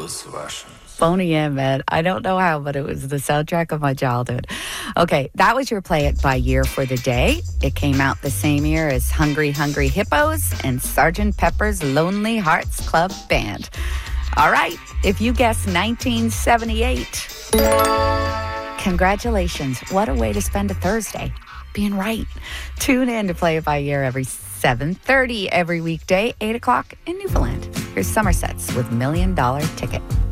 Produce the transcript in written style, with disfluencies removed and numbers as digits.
Boney M, man. I don't know how, but it was the soundtrack of my childhood. Okay, that was your Play It by year for the day. It came out the same year as Hungry Hungry Hippos and Sgt. Pepper's Lonely Hearts Club Band. All right, if you guessed 1978, congratulations. What a way to spend a Thursday. Being right. Tune in to Play It by Year every 7:30 every weekday, 8 o'clock in Newfoundland. Here's Somerset's with $1 Million Ticket.